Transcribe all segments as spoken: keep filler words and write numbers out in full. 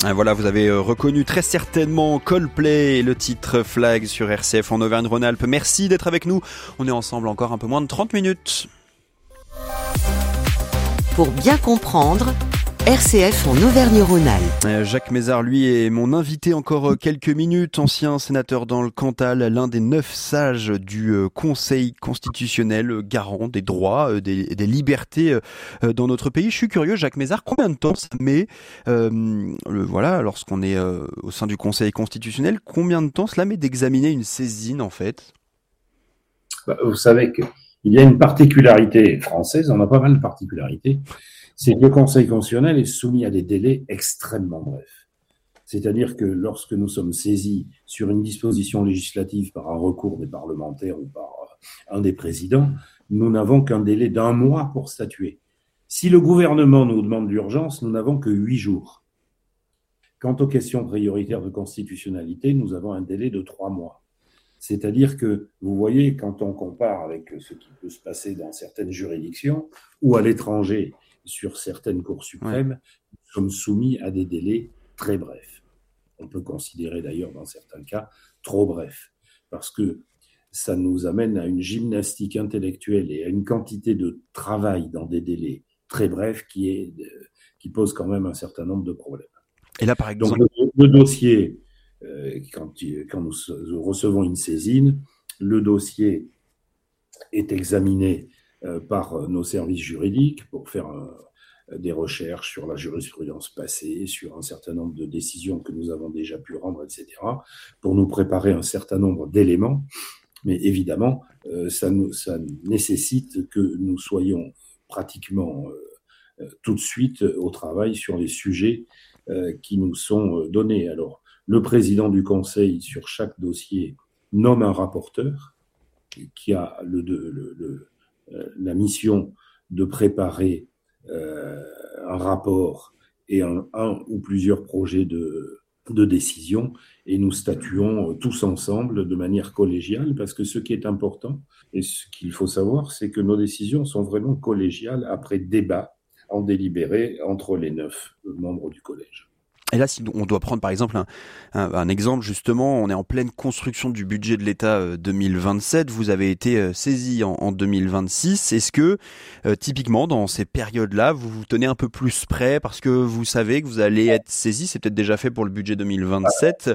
Et voilà, vous avez reconnu très certainement Coldplay et le titre Flag sur R C F en Auvergne-Rhône-Alpes. Merci d'être avec nous. On est ensemble encore un peu moins de trente minutes. Pour bien comprendre, R C F en Auvergne-Rhône-Alpes. Jacques Mézard, lui, est mon invité encore quelques minutes, ancien sénateur dans le Cantal, l'un des neuf sages du Conseil constitutionnel, garant des droits, des, des libertés dans notre pays. Je suis curieux, Jacques Mézard, combien de temps ça met, euh, le, voilà, lorsqu'on est euh, au sein du Conseil constitutionnel, combien de temps cela met d'examiner une saisine, en fait ? Bah, vous savez qu'il y a une particularité française, on a pas mal de particularités. C'est que le Conseil constitutionnel est soumis à des délais extrêmement brefs. C'est-à-dire que lorsque nous sommes saisis sur une disposition législative par un recours des parlementaires ou par un des présidents, nous n'avons qu'un délai d'un mois pour statuer. Si le gouvernement nous demande l'urgence, nous n'avons que huit jours. Quant aux questions prioritaires de constitutionnalité, nous avons un délai de trois mois. C'est-à-dire que, vous voyez, quand on compare avec ce qui peut se passer dans certaines juridictions ou à l'étranger, sur certaines cours suprêmes, ouais. Nous sommes soumis à des délais très brefs. On peut considérer d'ailleurs dans certains cas trop brefs, parce que ça nous amène à une gymnastique intellectuelle et à une quantité de travail dans des délais très brefs qui, est, qui pose quand même un certain nombre de problèmes. Et là, par exemple, donc le, le dossier, euh, quand, quand nous recevons une saisine, le dossier est examiné Euh, par nos services juridiques pour faire euh, des recherches sur la jurisprudence passée, sur un certain nombre de décisions que nous avons déjà pu rendre, et cetera, pour nous préparer un certain nombre d'éléments. Mais évidemment, euh, ça, nous, ça nécessite que nous soyons pratiquement euh, tout de suite au travail sur les sujets euh, qui nous sont donnés. Alors, le président du Conseil, sur chaque dossier, nomme un rapporteur qui a le... le, le la mission de préparer euh, un rapport et un, un ou plusieurs projets de, de décision, et nous statuons tous ensemble de manière collégiale, parce que ce qui est important et ce qu'il faut savoir, c'est que nos décisions sont vraiment collégiales après débat en délibéré entre les neuf membres du collège. Et là, si on doit prendre par exemple un, un, un exemple, justement, on est en pleine construction du budget de l'État deux mille vingt-sept, vous avez été saisi en, en deux mille vingt-six. Est-ce que, euh, typiquement, dans ces périodes-là, vous vous tenez un peu plus prêt parce que vous savez que vous allez être saisi, c'est peut-être déjà fait pour le budget deux mille vingt-sept.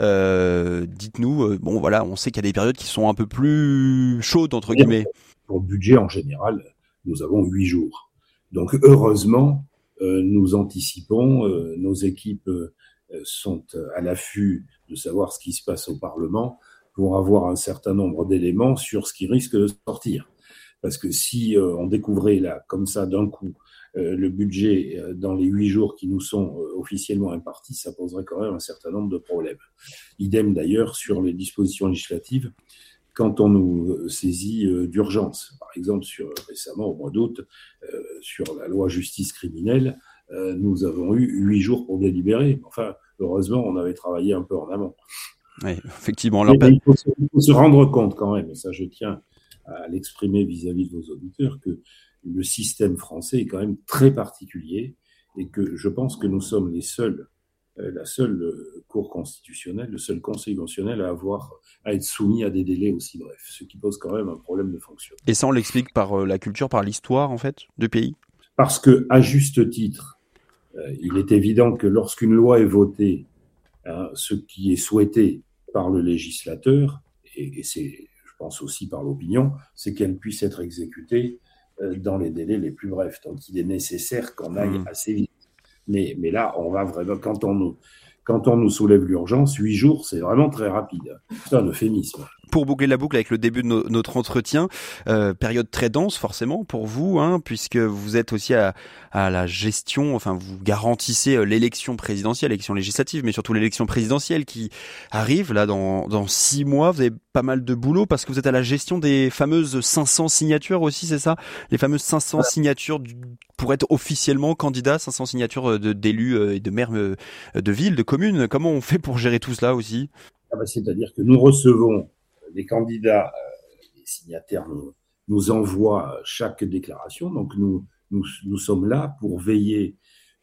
Euh, dites-nous, euh, bon voilà, on sait qu'il y a des périodes qui sont un peu plus chaudes, entre guillemets. Pour le budget, en général, nous avons huit jours. Donc, heureusement, Euh, nous anticipons, euh, nos équipes euh, sont à l'affût de savoir ce qui se passe au Parlement pour avoir un certain nombre d'éléments sur ce qui risque de sortir. Parce que si euh, on découvrait là, comme ça, d'un coup, euh, le budget euh, dans les huit jours qui nous sont euh, officiellement impartis, ça poserait quand même un certain nombre de problèmes. Idem d'ailleurs sur les dispositions législatives, quand on nous saisit euh, d'urgence. Par exemple, sur, récemment, au mois d'août, euh, sur la loi justice criminelle, euh, nous avons eu huit jours pour délibérer. Enfin, heureusement, on avait travaillé un peu en amont. Oui, effectivement. Mais, mais il, faut se, il faut se rendre compte quand même, et ça je tiens à l'exprimer vis-à-vis de vos auditeurs, que le système français est quand même très particulier et que je pense que nous sommes les seuls, euh, la seule euh, Cour constitutionnelle, le seul Conseil constitutionnel à avoir à être soumis à des délais aussi brefs, ce qui pose quand même un problème de fonctionnement. Et ça, on l'explique par euh, la culture, par l'histoire, en fait, du pays ? Parce que, à juste titre, euh, il est évident que lorsqu'une loi est votée, hein, ce qui est souhaité par le législateur, et, et c'est, je pense aussi par l'opinion, c'est qu'elle puisse être exécutée euh, dans les délais les plus brefs. Donc, il est nécessaire qu'on aille mmh. assez vite. Mais, mais là, on va vraiment, quand on nous, quand on nous soulève l'urgence, huit jours, c'est vraiment très rapide. C'est un euphémisme. Pour boucler la boucle avec le début de no- notre entretien, euh, période très dense forcément pour vous, hein, puisque vous êtes aussi à, à la gestion, enfin vous garantissez l'élection présidentielle, l'élection législative, mais surtout l'élection présidentielle qui arrive là dans, dans six mois. Vous avez pas mal de boulot parce que vous êtes à la gestion des fameuses cinq cents signatures aussi, c'est ça ? Les fameuses cinq cents voilà. signatures du, pour être officiellement candidat, cinq cents signatures de, d'élus et de maires de villes, de communes. Comment on fait pour gérer tout cela aussi ? Ah ben, c'est-à-dire que nous recevons les candidats, euh, les signataires nous, nous envoient chaque déclaration. Donc, nous, nous, nous sommes là pour veiller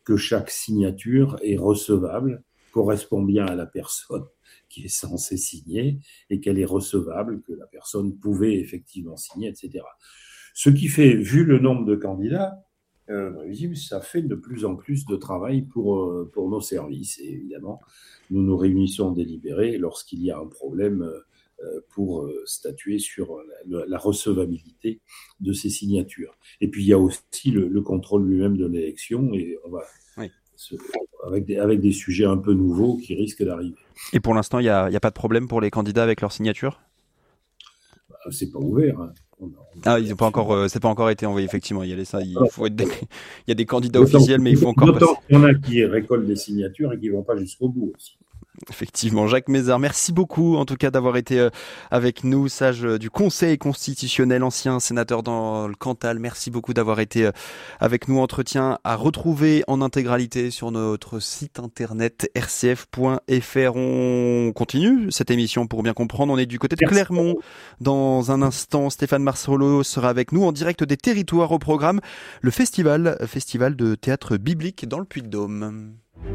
que chaque signature est recevable, correspond bien à la personne qui est censée signer et qu'elle est recevable, que la personne pouvait effectivement signer, et cetera. Ce qui fait, vu le nombre de candidats, euh, ça fait de plus en plus de travail pour, pour nos services. Et évidemment, nous nous réunissons en délibéré lorsqu'il y a un problème euh, pour statuer sur la, la recevabilité de ces signatures. Et puis, il y a aussi le, le contrôle lui-même de l'élection et on va... Oui. Avec des, avec des sujets un peu nouveaux qui risquent d'arriver. Et pour l'instant, il n'y a, a pas de problème pour les candidats avec leur signature ? Bah, c'est pas ouvert. Hein. On a, on ah, ils ont pas encore, euh, c'est pas encore été envoyé, effectivement. Il y a, les, ça, il, faut être des, il y a des candidats officiels, mais il faut encore passer. Il y en a qui récoltent des signatures et qui vont pas jusqu'au bout aussi. Effectivement, Jacques Mézard, merci beaucoup en tout cas d'avoir été avec nous, sage du Conseil constitutionnel, ancien sénateur dans le Cantal. Merci beaucoup d'avoir été avec nous. Entretien à retrouver en intégralité sur notre site internet r c f point f r. On continue cette émission pour bien comprendre. On est du côté de Clermont. Dans un instant, Stéphane Marceau sera avec nous en direct des territoires. Au programme, le festival, festival de théâtre biblique dans le Puy-de-Dôme.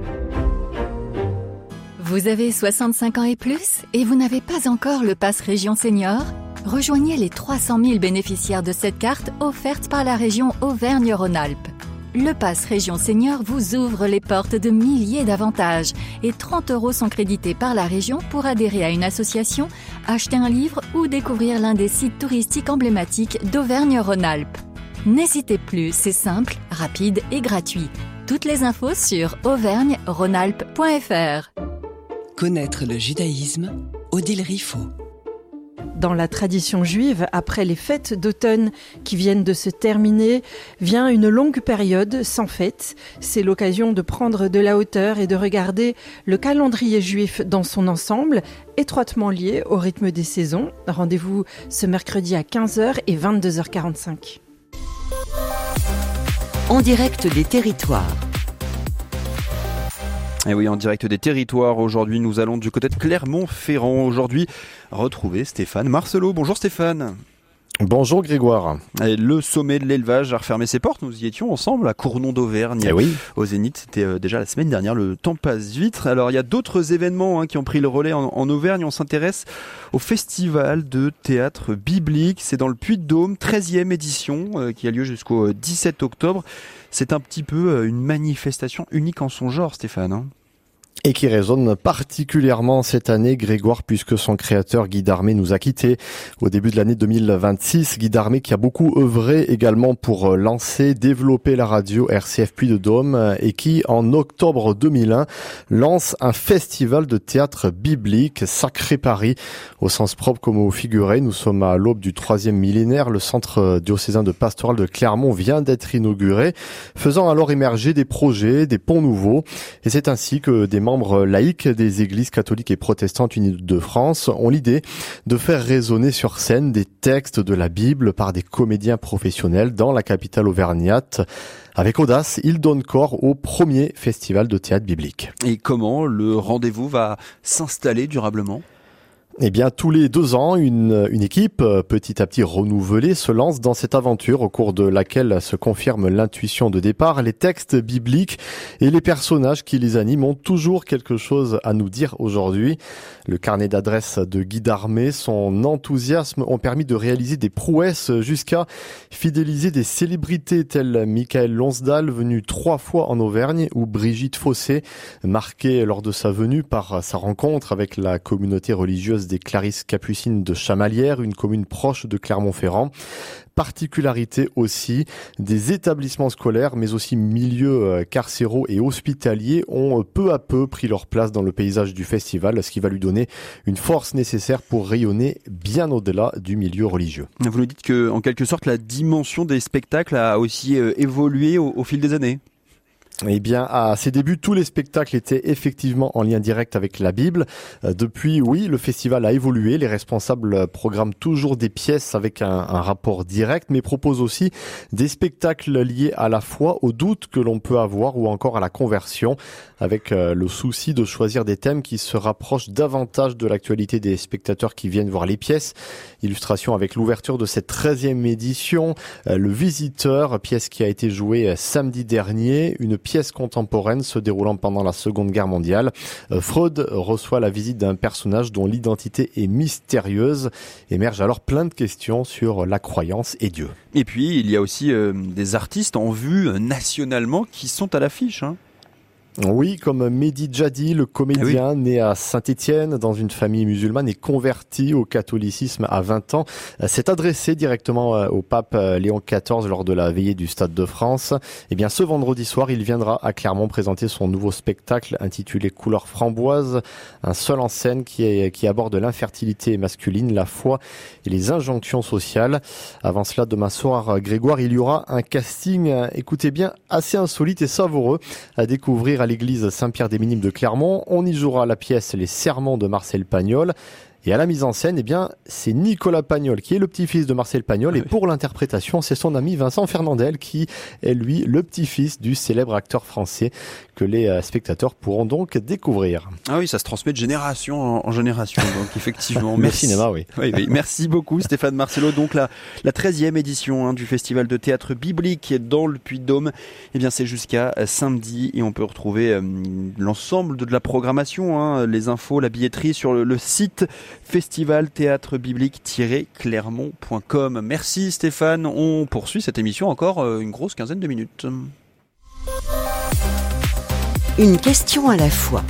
Vous avez soixante-cinq ans et plus et vous n'avez pas encore le Pass Région Senior ? Rejoignez les trois cent mille bénéficiaires de cette carte offerte par la région Auvergne-Rhône-Alpes. Le Pass Région Senior vous ouvre les portes de milliers d'avantages et trente euros sont crédités par la région pour adhérer à une association, acheter un livre ou découvrir l'un des sites touristiques emblématiques d'Auvergne-Rhône-Alpes. N'hésitez plus, c'est simple, rapide et gratuit. Toutes les infos sur auvergne rhône alpes point f r. Connaître le judaïsme, Odile Riffaut. Dans la tradition juive, après les fêtes d'automne qui viennent de se terminer, vient une longue période sans fête. C'est l'occasion de prendre de la hauteur et de regarder le calendrier juif dans son ensemble, étroitement lié au rythme des saisons. Rendez-vous ce mercredi à quinze heures et vingt-deux heures quarante-cinq. En direct des territoires. Et oui, en direct des territoires, aujourd'hui nous allons du côté de Clermont-Ferrand. Aujourd'hui, retrouver Stéphane Marcelot. Bonjour Stéphane. Bonjour Grégoire. Et le sommet de l'élevage a refermé ses portes. Nous y étions ensemble à Cournon d'Auvergne. Eh oui. Au Zénith, c'était déjà la semaine dernière. Le temps passe vite. Alors il y a d'autres événements hein, qui ont pris le relais en, en Auvergne. On s'intéresse au festival de théâtre biblique. C'est dans le Puy-de-Dôme, treizième édition euh, qui a lieu jusqu'au dix-sept octobre. C'est un petit peu euh, une manifestation unique en son genre, Stéphane. Hein. Et qui résonne particulièrement cette année, Grégoire, puisque son créateur Guy Darmé nous a quittés au début de l'année deux mille vingt-six. Guy Darmé qui a beaucoup œuvré également pour lancer, développer la radio R C F Puy-de-Dôme et qui, en octobre deux mille un, lance un festival de théâtre biblique, Sacré Paris, au sens propre comme au figuré. Nous sommes à l'aube du troisième millénaire. Le centre diocésain de pastoral de Clermont vient d'être inauguré, faisant alors émerger des projets, des ponts nouveaux. Et c'est ainsi que des membres laïcs des églises catholiques et protestantes unies de France ont l'idée de faire résonner sur scène des textes de la Bible par des comédiens professionnels dans la capitale auvergnate. Avec audace, ils donnent corps au premier festival de théâtre biblique. Et comment le rendez-vous va s'installer durablement ? Eh bien, tous les deux ans, une, une équipe petit à petit renouvelée se lance dans cette aventure au cours de laquelle se confirme l'intuition de départ. Les textes bibliques et les personnages qui les animent ont toujours quelque chose à nous dire aujourd'hui. Le carnet d'adresses de Guy Darmé, son enthousiasme ont permis de réaliser des prouesses jusqu'à fidéliser des célébrités telles Michael Lonsdal, venu trois fois en Auvergne, ou Brigitte Fossé, marquée lors de sa venue par sa rencontre avec la communauté religieuse des Clarisses Capucines de Chamalières, une commune proche de Clermont-Ferrand. Particularité aussi, des établissements scolaires, mais aussi milieux carcéraux et hospitaliers ont peu à peu pris leur place dans le paysage du festival, ce qui va lui donner une force nécessaire pour rayonner bien au-delà du milieu religieux. Vous nous dites que, en quelque sorte, la dimension des spectacles a aussi évolué au, au fil des années. Eh bien, à ses débuts, tous les spectacles étaient effectivement en lien direct avec la Bible. Euh, depuis, oui, le festival a évolué. Les responsables programment toujours des pièces avec un, un rapport direct, mais proposent aussi des spectacles liés à la foi, aux doutes que l'on peut avoir ou encore à la conversion, avec euh, le souci de choisir des thèmes qui se rapprochent davantage de l'actualité des spectateurs qui viennent voir les pièces. Illustration avec l'ouverture de cette treizième édition, euh, Le Visiteur, pièce qui a été jouée samedi dernier, une pièce pièce contemporaine se déroulant pendant la Seconde Guerre mondiale. Euh, Freud reçoit la visite d'un personnage dont l'identité est mystérieuse. Émergent alors plein de questions sur la croyance et Dieu. Et puis, il y a aussi euh, des artistes en vue euh, nationalement qui sont à l'affiche, hein. Oui, comme Mehdi Djadi, le comédien ah oui. né à Saint-Étienne dans une famille musulmane et converti au catholicisme à vingt ans, s'est adressé directement au pape Léon quatorze lors de la veillée du Stade de France. Eh bien, ce vendredi soir, il viendra à Clermont présenter son nouveau spectacle intitulé Couleur framboise, un seul en scène qui, est, qui aborde l'infertilité masculine, la foi et les injonctions sociales. Avant cela, demain soir, Grégoire, il y aura un casting, écoutez bien, assez insolite et savoureux à découvrir à l'église Saint-Pierre-des-Minimes de Clermont. On y jouera la pièce Les Sermons de Marcel Pagnol. Et à la mise en scène, eh bien, c'est Nicolas Pagnol qui est le petit-fils de Marcel Pagnol. Ah oui. Et pour l'interprétation, c'est son ami Vincent Fernandel qui est, lui, le petit-fils du célèbre acteur français que les spectateurs pourront donc découvrir. Ah oui, ça se transmet de génération en génération. Donc, effectivement. Le cinéma, oui. Oui, oui. Merci beaucoup, Stéphane Marcello. Donc, la, la treizième édition hein, du Festival de théâtre biblique dans le Puy-de-Dôme, eh bien, c'est jusqu'à samedi et on peut retrouver euh, l'ensemble de, de la programmation, hein, les infos, la billetterie sur le, le site festival théâtre biblique tiret clermont point com. Merci Stéphane, on poursuit cette émission encore une grosse quinzaine de minutes. Une question à la fois.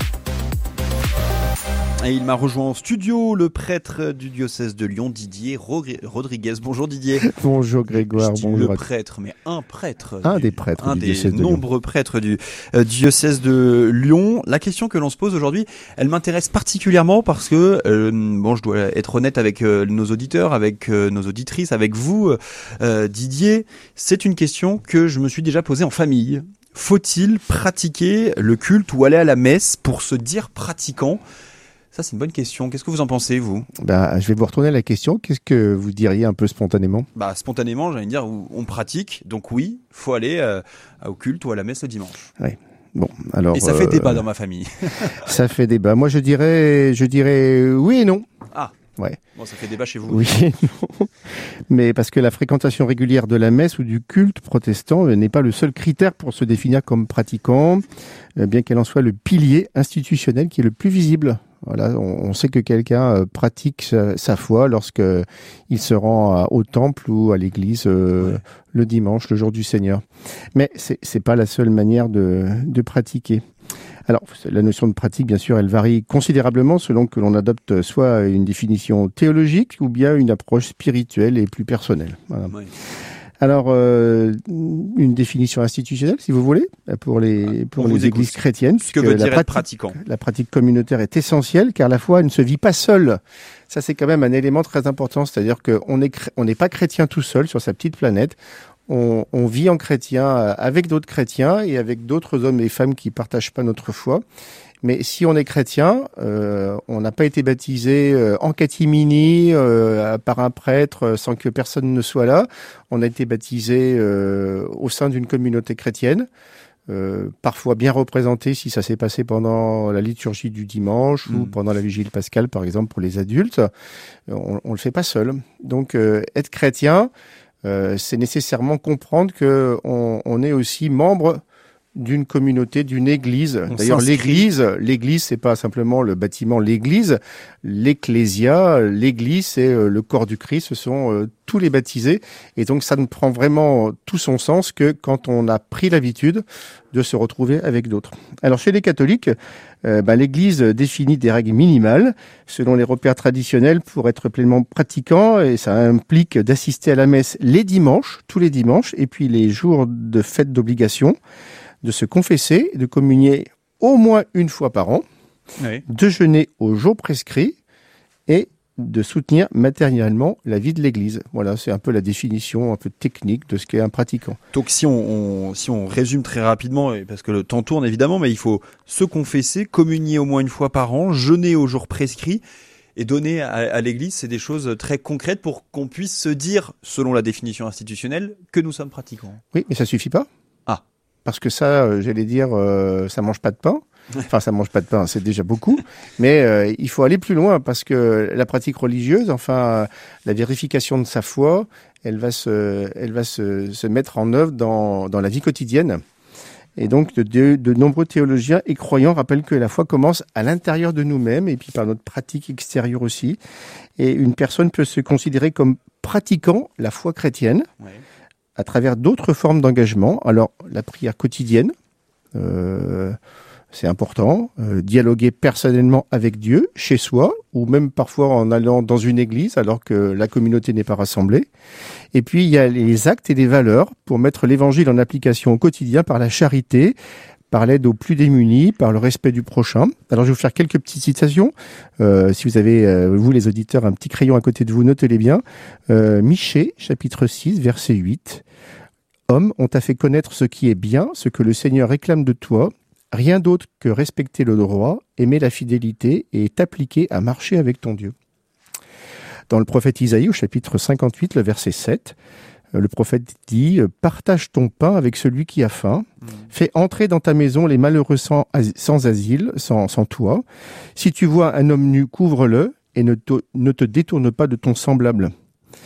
Et il m'a rejoint en studio, le prêtre du diocèse de Lyon, Didier Rodriguez. Bonjour Didier. Bonjour Grégoire. Je dis bonjour le prêtre, mais un prêtre. Un du, des prêtres un du des diocèse de nombreux Lyon. prêtres du euh, diocèse de Lyon. La question que l'on se pose aujourd'hui, elle m'intéresse particulièrement parce que, euh, bon, je dois être honnête avec euh, nos auditeurs, avec euh, nos auditrices, avec vous, euh, Didier. C'est une question que je me suis déjà posée en famille. Faut-il pratiquer le culte ou aller à la messe pour se dire pratiquant ? Ça, c'est une bonne question. Qu'est-ce que vous en pensez, vous ? Ben, je vais vous retourner la question. Qu'est-ce que vous diriez un peu spontanément ? Bah, spontanément, j'allais dire, on pratique. Donc oui, faut aller euh, au culte ou à la messe le dimanche. Oui. Bon, alors. Et ça fait euh, débat dans ma famille. Ça fait débat. Moi, je dirais, je dirais oui et non. Ah. Ouais. Bon, ça fait débat chez vous. Oui et non. Mais parce que la fréquentation régulière de la messe ou du culte protestant n'est pas le seul critère pour se définir comme pratiquant, bien qu'elle en soit le pilier institutionnel qui est le plus visible. Voilà, on, on sait que quelqu'un euh, pratique sa, sa foi lorsque il se rend à, au temple ou à l'église euh, ouais. le dimanche, le jour du Seigneur. Mais c'est c'est pas la seule manière de de pratiquer. Alors, la notion de pratique, bien sûr, elle varie considérablement selon que l'on adopte soit une définition théologique ou bien une approche spirituelle et plus personnelle. Voilà. Ouais. Alors, euh, une définition institutionnelle, si vous voulez, pour les pour les églises chrétiennes. Ce que veut dire être pratiquant. La pratique communautaire est essentielle, car la foi ne se vit pas seule. Ça, c'est quand même un élément très important. C'est-à-dire qu'on est on n'est pas chrétien tout seul sur sa petite planète. On, on vit en chrétien avec d'autres chrétiens et avec d'autres hommes et femmes qui partagent pas notre foi. Mais si on est chrétien, euh, on n'a pas été baptisé euh, en catimini euh, par un prêtre sans que personne ne soit là. On a été baptisé euh, au sein d'une communauté chrétienne, euh, parfois bien représentée si ça s'est passé pendant la liturgie du dimanche mmh. ou pendant la vigile pascale, par exemple, pour les adultes. On, on le fait pas seul. Donc, euh, être chrétien, euh, c'est nécessairement comprendre que on, on est aussi membre d'une communauté, d'une église. On D'ailleurs, s'inscrit. l'église, l'église, c'est pas simplement le bâtiment, l'église, l'ecclésia, l'église, c'est le corps du Christ, ce sont euh, tous les baptisés. Et donc, ça ne prend vraiment tout son sens que quand on a pris l'habitude de se retrouver avec d'autres. Alors, chez les catholiques, euh, bah, l'église définit des règles minimales selon les repères traditionnels pour être pleinement pratiquant, et ça implique d'assister à la messe les dimanches, tous les dimanches, et puis les jours de fête d'obligation, de se confesser, de communier au moins une fois par an, oui. de jeûner au jour prescrit et de soutenir matériellement la vie de l'Église. Voilà, c'est un peu la définition un peu technique de ce qu'est un pratiquant. Donc si on, on, si on résume très rapidement, parce que le temps tourne évidemment, mais il faut se confesser, communier au moins une fois par an, jeûner au jour prescrit et donner à, à l'Église, c'est des choses très concrètes pour qu'on puisse se dire, selon la définition institutionnelle, que nous sommes pratiquants. Oui, mais ça suffit pas. Ah. Parce que ça, euh, j'allais dire, euh, ça mange pas de pain. Enfin, ça mange pas de pain, c'est déjà beaucoup. Mais euh, il faut aller plus loin parce que la pratique religieuse, enfin, la vérification de sa foi, elle va se, elle va se, se mettre en œuvre dans, dans la vie quotidienne. Et donc, de, de, de nombreux théologiens et croyants rappellent que la foi commence à l'intérieur de nous-mêmes et puis par notre pratique extérieure aussi. Et une personne peut se considérer comme pratiquant la foi chrétienne ouais. à travers d'autres formes d'engagement. Alors, la prière quotidienne, euh, c'est important. Euh, dialoguer personnellement avec Dieu, chez soi, ou même parfois en allant dans une église alors que la communauté n'est pas rassemblée. Et puis, il y a les actes et les valeurs pour mettre l'évangile en application au quotidien par la charité, par l'aide aux plus démunis, par le respect du prochain. Alors, je vais vous faire quelques petites citations. Euh, si vous avez, euh, vous les auditeurs, un petit crayon à côté de vous, notez-les bien. Euh, Michée, chapitre six, verset huit. « Homme, on t'a fait connaître ce qui est bien, ce que le Seigneur réclame de toi. Rien d'autre que respecter le droit, aimer la fidélité et t'appliquer à marcher avec ton Dieu. » Dans le prophète Isaïe, au chapitre cinquante-huit, le verset sept, le prophète dit « Partage ton pain avec celui qui a faim. Mmh. Fais entrer dans ta maison les malheureux sans, sans asile, sans, sans toit. Si tu vois un homme nu, couvre-le et ne te, ne te détourne pas de ton semblable. »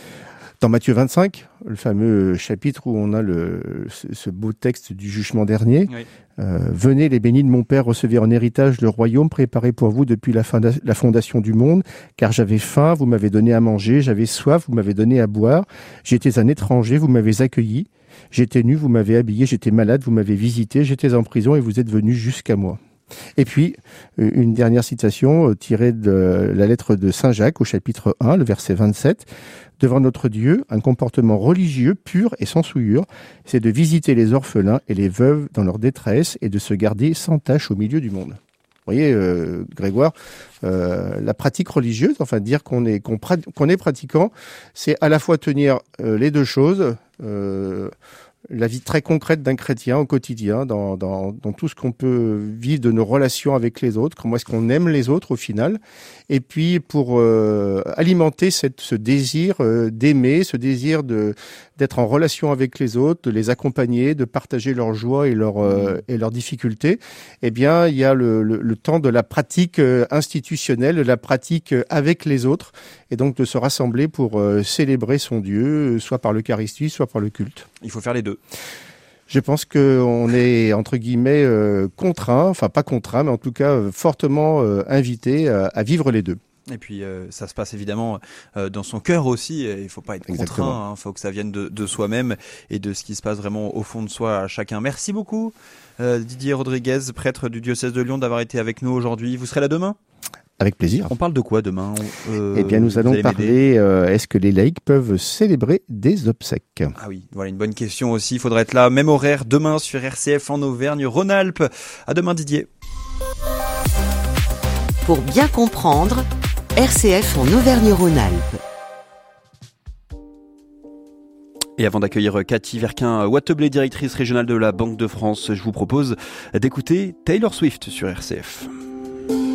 Dans Matthieu vingt-cinq, le fameux chapitre où on a le, ce, ce beau texte du jugement dernier, oui. euh, « Venez les bénis de mon Père, recevez en héritage le royaume préparé pour vous depuis la, fin de, la fondation du monde, car j'avais faim, vous m'avez donné à manger, j'avais soif, vous m'avez donné à boire, j'étais un étranger, vous m'avez accueilli, j'étais nu, vous m'avez habillé, j'étais malade, vous m'avez visité, j'étais en prison et vous êtes venus jusqu'à moi. » Et puis, une dernière citation tirée de la lettre de Saint Jacques au chapitre un, le verset vingt-sept. « Devant notre Dieu, un comportement religieux pur et sans souillure, c'est de visiter les orphelins et les veuves dans leur détresse et de se garder sans tache au milieu du monde. » Vous voyez, euh, Grégoire, euh, la pratique religieuse, enfin dire qu'on est, qu'on, pra- qu'on est pratiquant, c'est à la fois tenir euh, les deux choses, euh, la vie très concrète d'un chrétien au quotidien, dans, dans, dans tout ce qu'on peut vivre de nos relations avec les autres, comment est-ce qu'on aime les autres au final, et puis pour euh, alimenter cette, ce désir euh, d'aimer, ce désir de, d'être en relation avec les autres, de les accompagner, de partager leurs joies et leurs, euh, et leurs difficultés, eh bien il y a le, le, le temps de la pratique euh, institutionnelle, de la pratique euh, avec les autres, et donc de se rassembler pour euh, célébrer son Dieu, soit par l'Eucharistie, soit par le culte. Il faut faire les deux. Je pense qu'on est, entre guillemets, euh, contraint, enfin pas contraint, mais en tout cas euh, fortement euh, invité à, à vivre les deux. Et puis euh, ça se passe évidemment euh, dans son cœur aussi, il ne faut pas être Exactement. contraint, il hein, faut que ça vienne de, de soi-même et de ce qui se passe vraiment au fond de soi à chacun. Merci beaucoup euh, Didier Rodriguez, prêtre du diocèse de Lyon, d'avoir été avec nous aujourd'hui. Vous serez là demain ? Avec plaisir. On parle de quoi demain ? euh, Eh bien, nous allons parler, euh, est-ce que les laïcs peuvent célébrer des obsèques ? Ah oui, voilà une bonne question aussi. Il faudra être là, même horaire, demain sur R C F en Auvergne-Rhône-Alpes. À demain Didier. Pour bien comprendre, R C F en Auvergne-Rhône-Alpes. Et avant d'accueillir Cathy Verquin-Watteblé, directrice régionale de la Banque de France, je vous propose d'écouter Taylor Swift sur R C F.